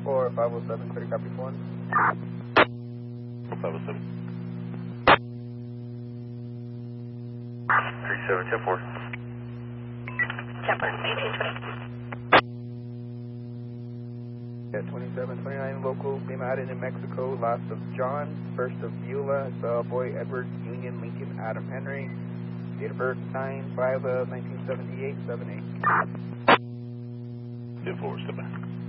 For 507, clear copy 1. 507. 37, 10-4. 10-4, 1820. Yeah, 2729 local, beam out in New Mexico, last of John, first of Beulah, boy Edward, Union, Lincoln, Adam Henry, date of birth 9/5/1978, 7/8. 10-4, step back.